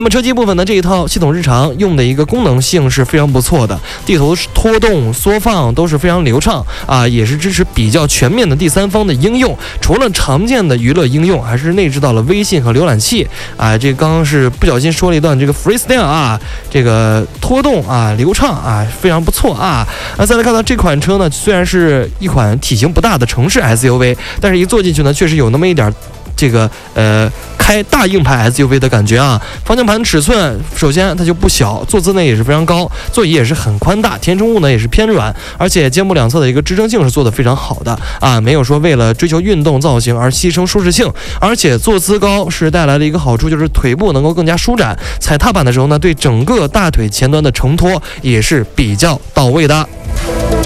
那么车机部分呢，这一套系统日常用的一个功能性是非常不错的，地图拖动、缩放都是非常流畅啊，也是支持比较全面的第三方的应用。除了常见的娱乐应用，还是内置到了微信和浏览器啊。这刚刚是不小心说了一段这个 freestyle 啊，这个拖动啊流畅啊，非常不错啊。再来看到这款车呢，虽然是一款体型不大的城市 SUV， 但是一坐进去呢，确实有那么一点这个开大硬派 SUV 的感觉啊。方向盘尺寸首先它就不小，坐姿呢也是非常高，座椅也是很宽大，填充物呢也是偏软，而且肩部两侧的一个支撑性是做得非常好的啊，没有说为了追求运动造型而牺牲舒适性。而且坐姿高是带来了一个好处，就是腿部能够更加舒展，踩踏板的时候呢，对整个大腿前端的承托也是比较到位的。